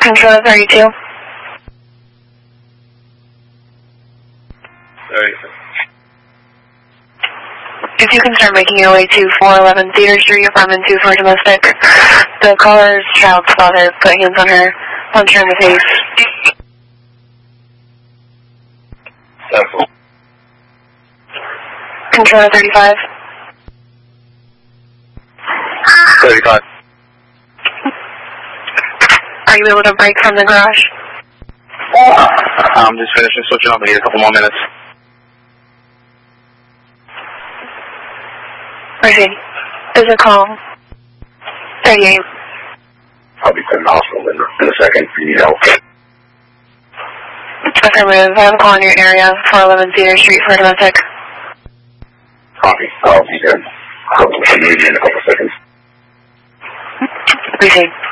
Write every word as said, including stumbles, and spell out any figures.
Control thirty-two. thirty-two. If you can start making your way to four eleven Theater Street, apartment two for domestic. The caller's child's father put hands on her, punched her in the face. Central. Control thirty-five. thirty-five. Are you able to break from the garage? I'm just finishing switching up. I need a couple more minutes. Proceed. Is it call? thirty-eight. I'll be sending the hospital in, in a second. If you need help. Affirmative. I have a call in your area, four eleven Theater Street for domestic. Copy. I'll be there. I'll be in a couple seconds. Proceed.